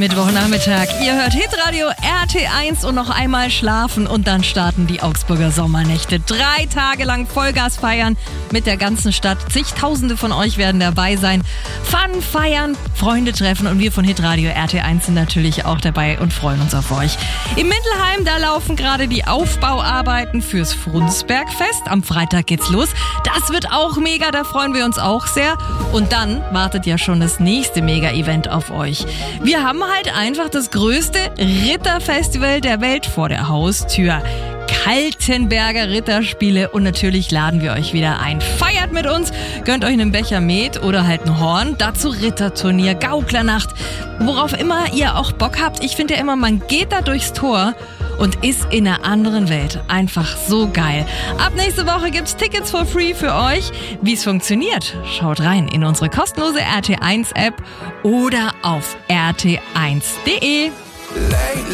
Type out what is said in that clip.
Mittwochnachmittag. Ihr hört Hitradio RT1 und noch einmal schlafen und dann starten die Augsburger Sommernächte. 3 Tage lang Vollgas feiern mit der ganzen Stadt. Zigtausende von euch werden dabei sein. Fun, feiern, Freunde treffen und wir von Hitradio RT1 sind natürlich auch dabei und freuen uns auf euch. Im Mindelheim, da laufen gerade die Aufbauarbeiten fürs Frundsbergfest. Am Freitag geht's los. Das wird auch mega, da freuen wir uns auch sehr. Und dann wartet ja schon das nächste Mega-Event auf euch. Wir haben halt einfach das größte Ritterfestival der Welt vor der Haustür. Kaltenberger Ritterspiele und natürlich laden wir euch wieder ein. Feiert mit uns, gönnt euch einen Becher Met oder halt ein Horn, dazu Ritterturnier, Gauklernacht, worauf immer ihr auch Bock habt. Ich finde ja immer, man geht da durchs Tor und ist in einer anderen Welt. Einfach so geil. Ab nächste Woche gibt's Tickets for free für euch. Wie es funktioniert, schaut rein in unsere kostenlose RT1 App oder auf rt1.de.